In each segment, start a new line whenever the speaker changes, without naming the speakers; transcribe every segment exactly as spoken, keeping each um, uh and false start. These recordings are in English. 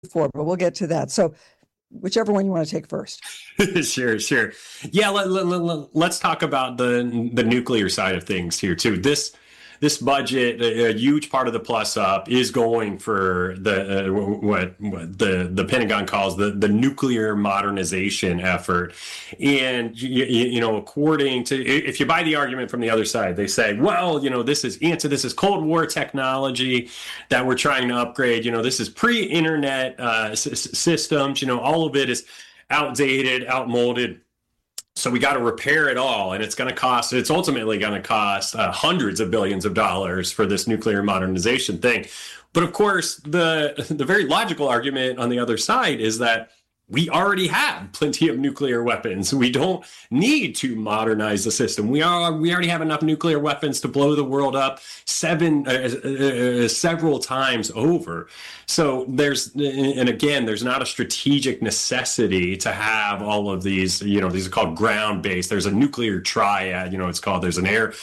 before, but we'll get to that. So whichever one you want to take first.
Sure, sure. Yeah, let, let, let, let's talk about the the nuclear side of things here too. This this budget, a, a huge part of the plus up is going for the uh, what, what the the Pentagon calls the the nuclear modernization effort. And you, you know, according to, if you buy the argument from the other side, they say, well, you know, this is answer this is Cold War technology that we're trying to upgrade. You know, this is pre-internet uh, s- systems. You know, all of it is outdated, outmolded. So we got to repair it all, and it's going to cost, it's ultimately going to cost uh, hundreds of billions of dollars for this nuclear modernization thing. But of course, the the very logical argument on the other side is that we already have plenty of nuclear weapons. We don't need to modernize the system. We are we already have enough nuclear weapons to blow the world up seven uh, uh, several times over. So there's, and again, there's not a strategic necessity to have all of these. You know, these are called ground-based. There's a nuclear triad. You know, it's called. There's an air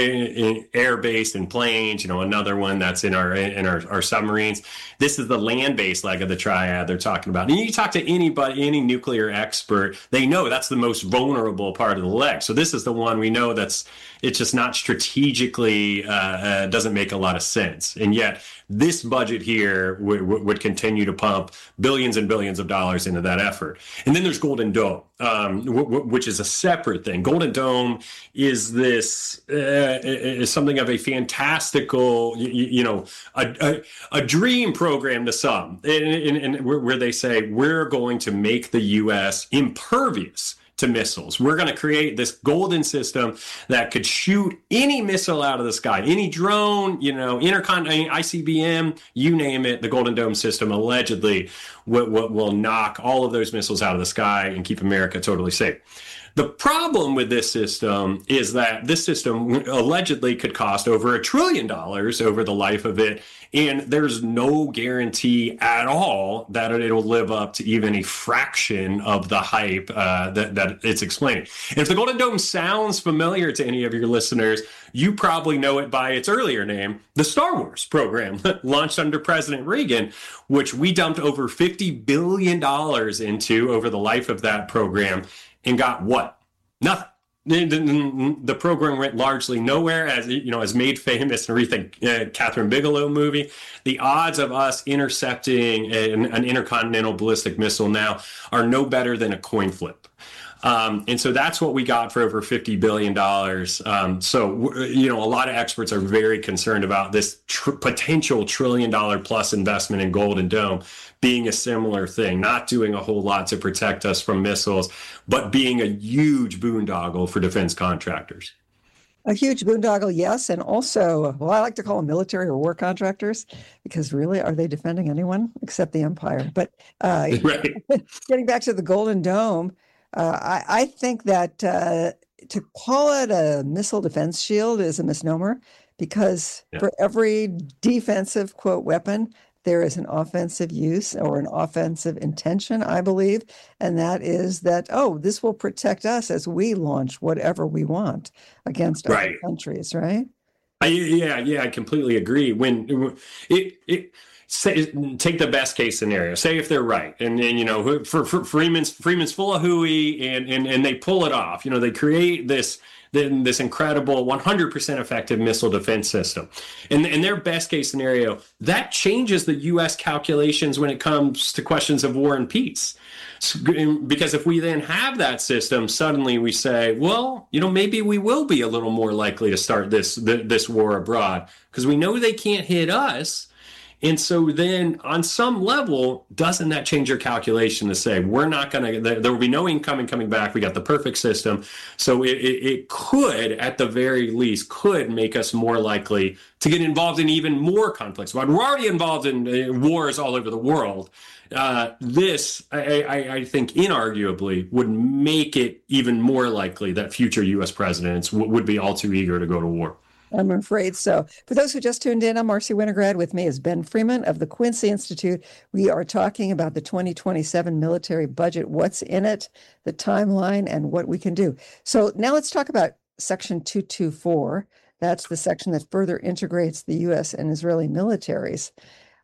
air-based in planes. You know, another one that's in our in our, our submarines. This is the land-based leg of the triad they're talking about. And you talk to anybody. Any nuclear expert, they know that's the most vulnerable part of the leg. So this is the one we know that's, it's just not strategically, uh, uh, doesn't make a lot of sense. And yet this budget here w- w- would continue to pump billions and billions of dollars into that effort. And then there's Golden Dome, um, w- w- which is a separate thing. Golden Dome is this, uh, is something of a fantastical, you, you know, a, a, a dream program to some, and, and, and where they say, we're going to make the U S impervious to missiles. We're going to create this golden system that could shoot any missile out of the sky, any drone, you know, intercon, I C B M, you name it. The Golden Dome system allegedly will, will, will knock all of those missiles out of the sky and keep America totally safe. The problem with this system is that this system allegedly could cost over a trillion dollars over the life of it, and there's no guarantee at all that it'll live up to even a fraction of the hype uh, that, that it's explaining. And if the Golden Dome sounds familiar to any of your listeners, you probably know it by its earlier name, the Star Wars program, launched under President Reagan, which we dumped over fifty billion dollars into over the life of that program. And got what? Nothing. The, the program went largely nowhere, as you know, as made famous in Aretha uh, Catherine Bigelow movie. The odds of us intercepting an, an intercontinental ballistic missile now are no better than a coin flip. Um, and so that's what we got for over fifty billion dollars. Um, so, you know, a lot of experts are very concerned about this tr- potential trillion dollar plus investment in Golden Dome being a similar thing, not doing a whole lot to protect us from missiles, but being a huge boondoggle for defense contractors.
A huge boondoggle, yes. And also, well, I like to call them military or war contractors, because really, are they defending anyone except the empire? But uh, right. Getting back to the Golden Dome, uh, I, I think that uh, to call it a missile defense shield is a misnomer, because yeah. for every defensive, quote, weapon, there is an offensive use or an offensive intention, I believe, and that is that, oh, this will protect us as we launch whatever we want against right. other countries, right?
I, yeah, yeah, I completely agree. When it, it say, take the best case scenario, say if they're right, and, and you know, for, for Freeman's Freeman's full of hooey, and, and and they pull it off. You know, they create this. This incredible one hundred percent effective missile defense system. And in their best case scenario, that changes the U S calculations when it comes to questions of war and peace. Because if we then have that system, suddenly we say, well, you know, maybe we will be a little more likely to start this, this war abroad, because we know they can't hit us. And so then on some level, doesn't that change your calculation to say, we're not going to, there, there will be no incoming coming back. We got the perfect system. So it, it, it could, at the very least, could make us more likely to get involved in even more conflicts. But we're already involved in uh, wars all over the world. Uh, this, I, I, I think, inarguably would make it even more likely that future U S presidents w- would be all too eager to go to war.
I'm afraid so. For those who just tuned in, I'm Marcy Winograd. With me is Ben Freeman of the Quincy Institute. We are talking about the twenty twenty-seven military budget, what's in it, the timeline, and what we can do. So now let's talk about Section two twenty-four. That's the section that further integrates the U S and Israeli militaries.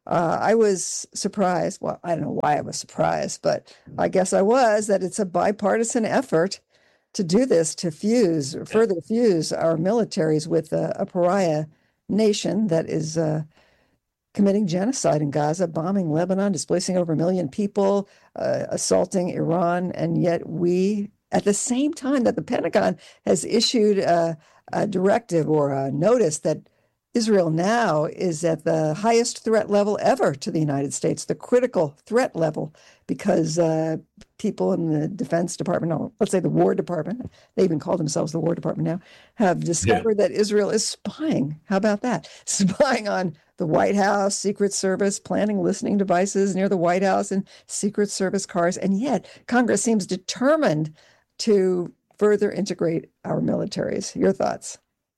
uh, I was surprised. Well, I don't know why I was surprised, but I guess I was that it's a bipartisan effort to do this, to fuse, or further fuse our militaries with a, a pariah nation that is uh, committing genocide in Gaza, bombing Lebanon, displacing over a million people, uh, assaulting Iran. And yet we, at the same time that the Pentagon has issued a, a directive or a notice that Israel now is at the highest threat level ever to the United States, the critical threat level, because uh, people in the Defense Department, no, let's say the War Department, they even call themselves the War Department now, have discovered yeah. that Israel is spying. How about that? Spying on the White House, Secret Service, planting listening devices near the White House and Secret Service cars. And yet Congress seems determined to further integrate our militaries. Your thoughts?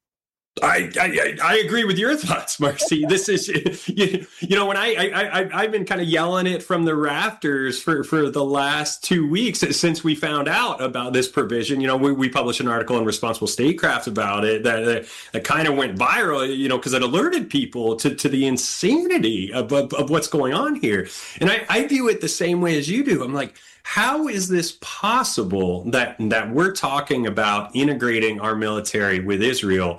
I, I I agree with your thoughts, Marcy. This is, you, you know, when I, I, I, I've been kind of yelling it from the rafters for, for the last two weeks since we found out about this provision. You know, we, we published an article in Responsible Statecraft about it that, that, that kind of went viral, you know, because it alerted people to, to the insanity of, of, of what's going on here. And I, I view it the same way as you do. I'm like, how is this possible that that we're talking about integrating our military with Israel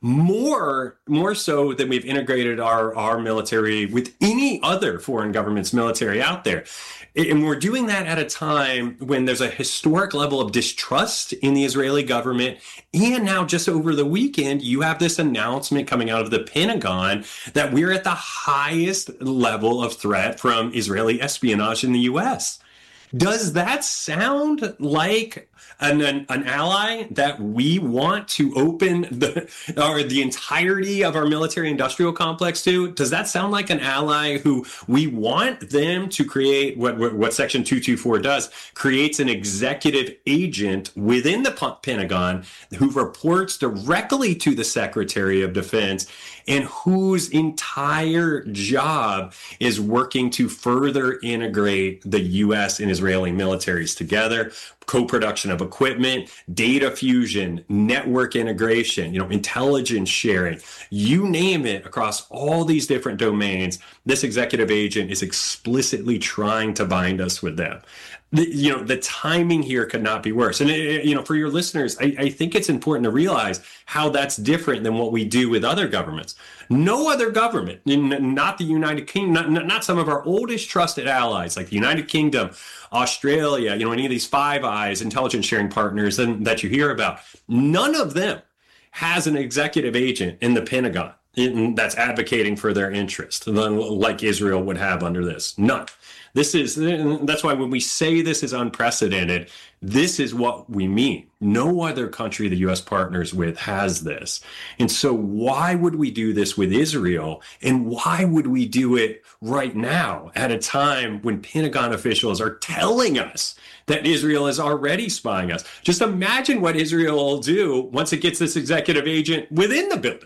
more more so than we've integrated our, our military with any other foreign government's military out there? And we're doing that at a time when there's a historic level of distrust in the Israeli government. And now just over the weekend, you have this announcement coming out of the Pentagon that we're at the highest level of threat from Israeli espionage in the U S. Does that sound like an, an, an ally that we want to open the or the entirety of our military industrial complex to? Does that sound like an ally who we want them to create what, what, what Section two twenty-four does, creates an executive agent within the Pentagon who reports directly to the Secretary of Defense and whose entire job is working to further integrate the U S and Israeli militaries together, co-production of equipment, data fusion, network integration, you know, intelligence sharing, you name it, across all these different domains. This executive agent is explicitly trying to bind us with them. The, you know, the timing here could not be worse. And, it, you know, for your listeners, I, I think it's important to realize how that's different than what we do with other governments. No other government, not the United Kingdom, not, not some of our oldest trusted allies like the United Kingdom, Australia, you know, any of these Five Eyes intelligence sharing partners that, that you hear about, none of them has an executive agent in the Pentagon that's advocating for their interest, like Israel would have under this. None. This is, that's why when we say this is unprecedented, this is what we mean. No other country the U S partners with has this. And so why would we do this with Israel? And why would we do it right now at a time when Pentagon officials are telling us that Israel is already spying us? Just imagine what Israel will do once it gets this executive agent within the building.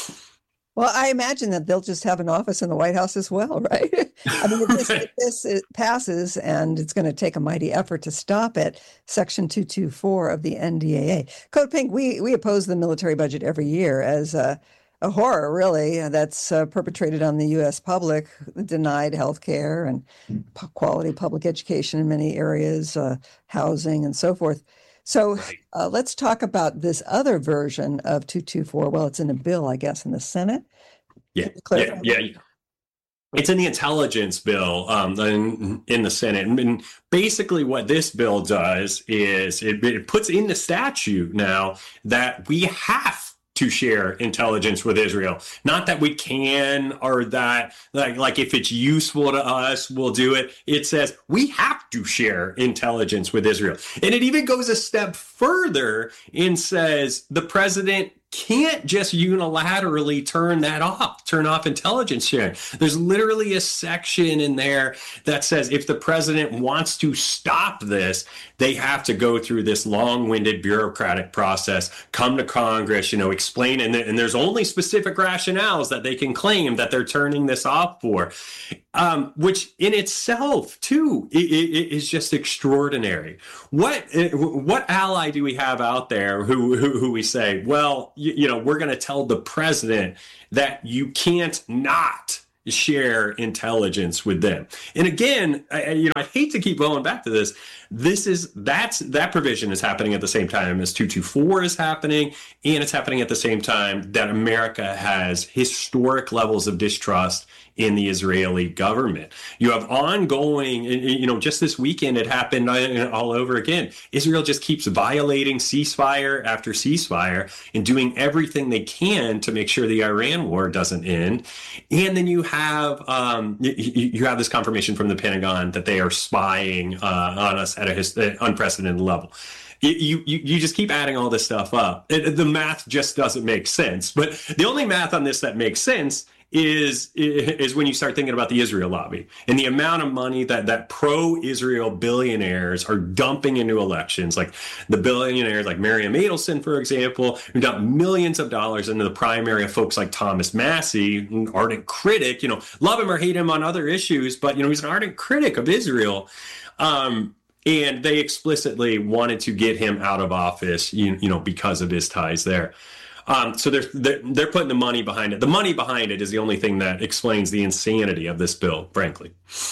Well, I imagine that they'll just have an office in the White House as well, right? I mean, if this, if this it passes, and it's going to take a mighty effort to stop it, Section two twenty-four of the N D A A. Code Pink, we, we oppose the military budget every year as a, a horror, really, that's uh, perpetrated on the U S public, denied health care and p- quality public education in many areas, uh, housing and so forth. So uh, let's talk about this other version of two twenty-four. Well, it's in a bill, I guess, in the Senate.
Yeah, yeah, yeah. It's in the intelligence bill um, in, in the Senate. And basically what this bill does is it, it puts in the statute now that we have to share intelligence with Israel. Not that we can, or that like, like if it's useful to us, we'll do it. It says we have to share intelligence with Israel. And it even goes a step further and says the president can't just unilaterally turn that off, turn off intelligence sharing. There's literally a section in there that says if the president wants to stop this, they have to go through this long-winded bureaucratic process, come to Congress, you know, explain, and, and there's only specific rationales that they can claim that they're turning this off for, um, which in itself, too, it, it, is just extraordinary. What what ally do we have out there who, who, who we say, well, you, you know, we're going to tell the president that you can't not share intelligence with them. And again, I, you know, I hate to keep going back to this. This is that's that provision is happening at the same time as two twenty-four is happening, and it's happening at the same time that America has historic levels of distrust in the Israeli government. You have ongoing, you know, just this weekend it happened all over again. Israel just keeps violating ceasefire after ceasefire and doing everything they can to make sure the Iran war doesn't end. And then you have um, you, you have this confirmation from the Pentagon that they are spying uh, on us at an unprecedented level. You, you you just keep adding all this stuff up. It, the math just doesn't make sense. But the only math on this that makes sense is is when you start thinking about the Israel lobby and the amount of money that that pro-Israel billionaires are dumping into elections, like the billionaires like Miriam Adelson, for example, who dumped millions of dollars into the primary of folks like Thomas Massie, an ardent critic, you know, love him or hate him on other issues, but, you know, he's an ardent critic of Israel. Um, and they explicitly wanted to get him out of office, you, you know, because of his ties there. Um, so they're, they're they're putting the money behind it. The money behind it is the only thing that explains the insanity of this bill, frankly.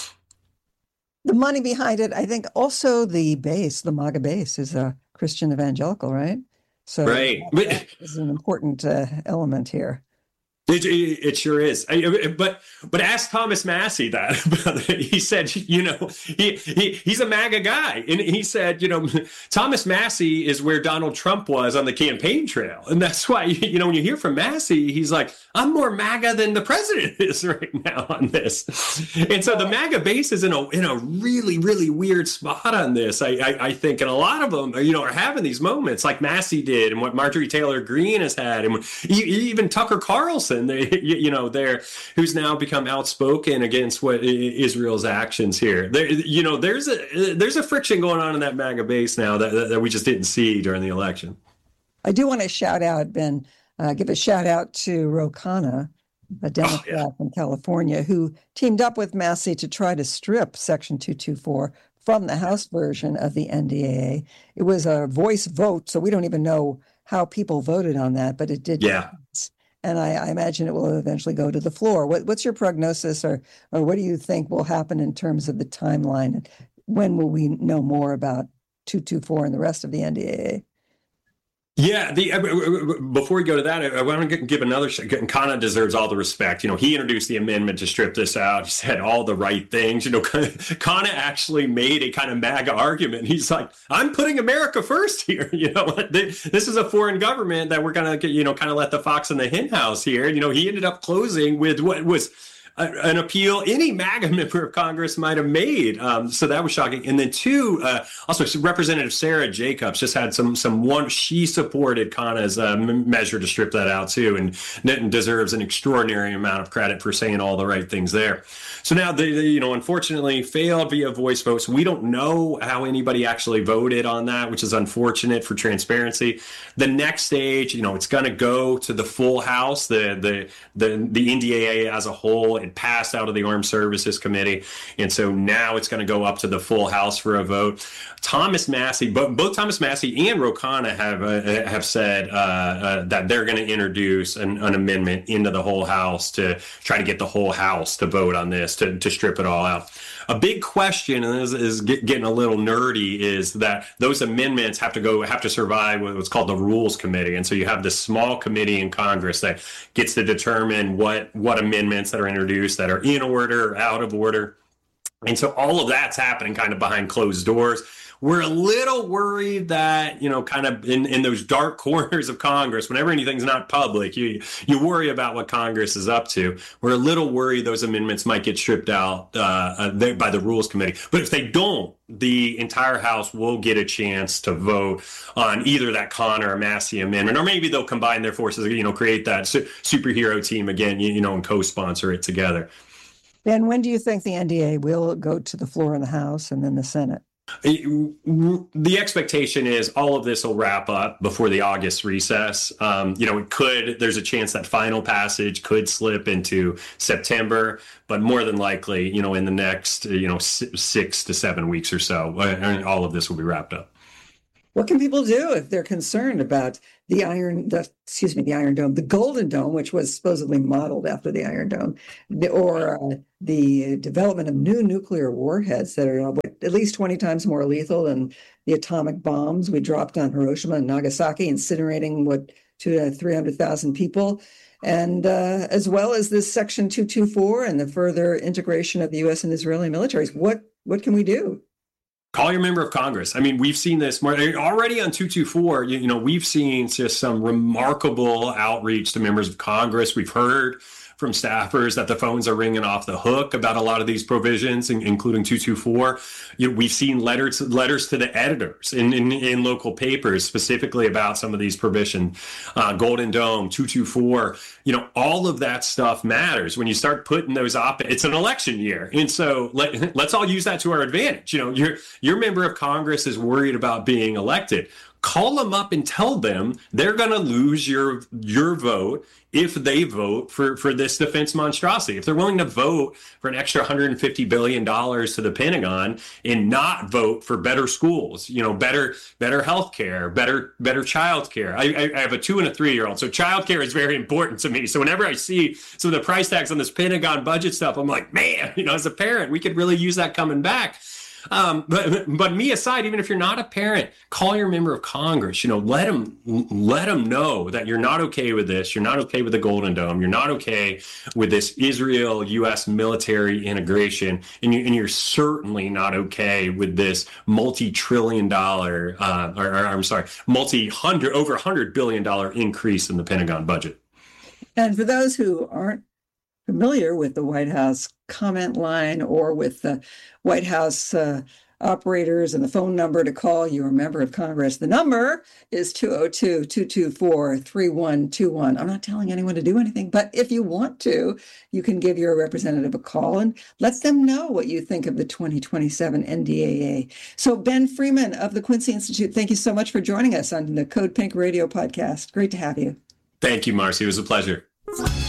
The money behind it, I think also the base, the MAGA base is a Christian evangelical, right? So
right.
that, that is an important uh, element here.
It, it, it sure is. I, but but ask Thomas Massie that. He said, you know, he, he he's a MAGA guy. And he said, you know, Thomas Massie is where Donald Trump was on the campaign trail. And that's why, you know, when you hear from Massie, he's like, I'm more MAGA than the president is right now on this. And so the MAGA base is in a in a really, really weird spot on this, I, I, I think. And a lot of them, you know, are having these moments like Massie did and what Marjorie Taylor Greene has had. And even Tucker Carlson, They, you know, there, who's now become outspoken against what Israel's actions here. There, you know, there's a there's a friction going on in that MAGA base now that, that we just didn't see during the election. I
do want to shout out, Ben, uh, give a shout out to Ro Khanna, a Democrat oh, yeah. from California, who teamed up with Massie to try to strip Section two twenty-four from the House version of the N D A A. It was a voice vote, so we don't even know how people voted on that, but it did.
Yeah.
And I, I imagine it will eventually go to the floor. What, what's your prognosis, or or what do you think will happen in terms of the timeline? When will we know more about two twenty-four and the rest of the N D A A?
Yeah, the uh, before we go to that, I, I want to give another. Khanna deserves all the respect. You know, he introduced the amendment to strip this out. He said all the right things. You know, Khanna actually made a kind of MAGA argument. He's like, "I'm putting America first here." You know, this is a foreign government that we're gonna, you know, kind of let the fox in the hen house here. You know, he ended up closing with what was an appeal any MAGA member of Congress might have made. Um, so that was shocking. And then two, uh, also Representative Sarah Jacobs just had some some one. She supported Khanna's uh, measure to strip that out too, and, and deserves an extraordinary amount of credit for saying all the right things there. So now they, they, you know, unfortunately failed via voice votes. We don't know how anybody actually voted on that, which is unfortunate for transparency. The next stage, you know, it's going to go to the full House, the the the the N D A A as a whole. It passed out of the Armed Services Committee, and so now it's going to go up to the full House for a vote. Thomas Massie, both, both Thomas Massie and Ro Khanna have uh, have said uh, uh, that they're going to introduce an, an amendment into the whole House to try to get the whole House to vote on this, to, to strip it all out. A big question, and this is get, getting a little nerdy, is that those amendments have to go have to survive what's called the Rules Committee, and so you have this small committee in Congress that gets to determine what what amendments that are introduced that are in order or out of order, and so all of that's happening kind of behind closed doors. We're a little worried that, you know, kind of in, in those dark corners of Congress, whenever anything's not public, you you worry about what Congress is up to. We're a little worried those amendments might get stripped out uh, by the Rules Committee. But if they don't, the entire House will get a chance to vote on either that Khanna or Massie amendment, or maybe they'll combine their forces, you know, create that su- superhero team again, you, you know, and co-sponsor it together.
Ben, when do you think the N D A A will go to the floor in the House and then the Senate?
The expectation is all of this will wrap up before the August recess. Um, you know, it could, there's a chance that final passage could slip into September, but more than likely, you know, in the next, you know, six to seven weeks or so, all of this will be wrapped up.
what can people do if they're concerned about the Iron, the, excuse me, the Iron Dome, the Golden Dome, which was supposedly modeled after the Iron Dome, the, or uh, the development of new nuclear warheads that are uh, what, at least twenty times more lethal than the atomic bombs we dropped on Hiroshima and Nagasaki, incinerating what two to three hundred thousand people, and uh, as well as this Section two twenty-four and the further integration of the U S and Israeli militaries. What what can we do?
Call your member of Congress. I mean, we've seen this already on two twenty-four. You, you know, we've seen just some remarkable outreach to members of Congress. We've heard from staffers that the phones are ringing off the hook about a lot of these provisions, including two twenty-four. You know, we've seen letters letters to the editors in, in, in local papers specifically about some of these provisions. Uh, Golden Dome, two twenty-four. You know, all of that stuff matters when you start putting those op. It's an election year, and so let, let's all use that to our advantage. You know, your your member of Congress is worried about being elected. Call them up and tell them they're going to lose your your vote if they vote for, for this defense monstrosity. If they're willing to vote for an extra one hundred fifty billion dollars to the Pentagon and not vote for better schools, you know, better better health care, better better child care. I, I have a two and a three-year-old, so child care is very important to me. So whenever I see some of the price tags on this Pentagon budget stuff, I'm like, man, you know, as a parent, we could really use that coming back. Um, but but me aside, even if you're not a parent, call your member of Congress. You know, let them let them know that you're not okay with this. You're not okay with the Golden Dome. You're not okay with this Israel U S military integration, and you and you're certainly not okay with this multi-trillion dollar, uh, or, or I'm sorry, multi-hundred over hundred billion dollar increase in the Pentagon budget.
And for those who aren't familiar with the White House comment line or with the White House uh, operators and the phone number to call your member of Congress, the number is two oh two, two two four, three one two one. I'm not telling anyone to do anything, but if you want to, you can give your representative a call and let them know what you think of the twenty twenty-seven N D A A. So Ben Freeman of the Quincy Institute, thank you so much for joining us on the Code Pink Radio podcast. Great to have you.
Thank you, Marcy. It was a pleasure.